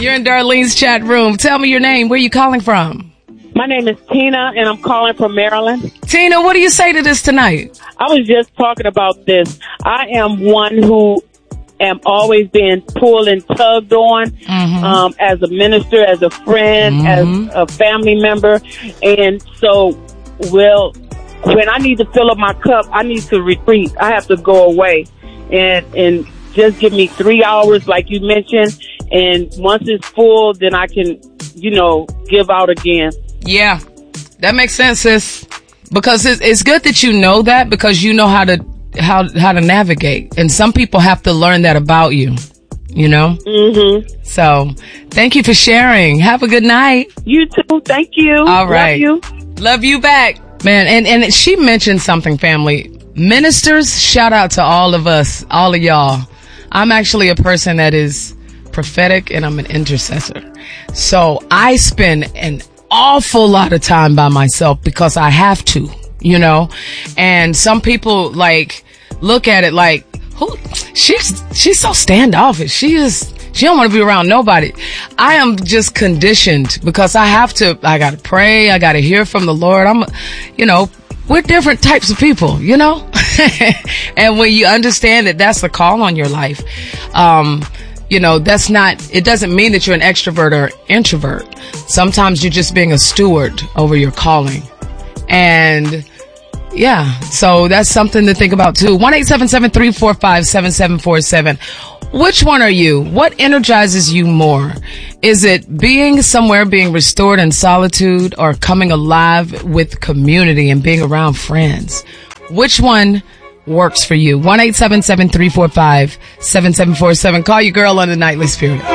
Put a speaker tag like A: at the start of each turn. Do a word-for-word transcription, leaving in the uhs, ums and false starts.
A: You're in Darlene's chat room. Tell me your name. Where are you calling from?
B: My name is Tina, and I'm calling from Maryland.
A: Tina, what do you say to this tonight?
B: I was just talking about this. I am one who am always being pulled and tugged on mm-hmm. um, as a minister, as a friend, mm-hmm. as a family member. And so, well, when I need to fill up my cup, I need to retreat. I have to go away and and just give me three hours like you mentioned. And once it's full, then I can, you know, give out again.
A: Yeah, that makes sense, sis. Because it's, it's good that you know that, because you know how to how how to navigate. And some people have to learn that about you, you know? Mm-hmm. So, thank you for sharing. Have a good night.
B: You too. Thank you.
A: All right.
B: Love you.
A: Love you back. Man, and, and she mentioned something, family. Ministers, shout out to all of us, all of y'all. I'm actually a person that is prophetic, and I'm an intercessor. So I spend an awful lot of time by myself because I have to, you know? And some people like look at it like, who, she's, she's so standoffish. She is, she don't want to be around nobody. I am just conditioned because I have to, I gotta pray. I gotta hear from the Lord. I'm, you know, we're different types of people, you know? And when you understand that that's the call on your life, um, you know, that's not, it doesn't mean that you're an extrovert or introvert. Sometimes you're just being a steward over your calling. And yeah, so that's something to think about too. one eight seven seven, three four five, seven seven four seven. Which one are you? What energizes you more? Is it being somewhere, being restored in solitude, or coming alive with community and being around friends? Which one works for you? one eight seven seven, three four five, seven seven four seven. Call your girl on the Nightly Spirit.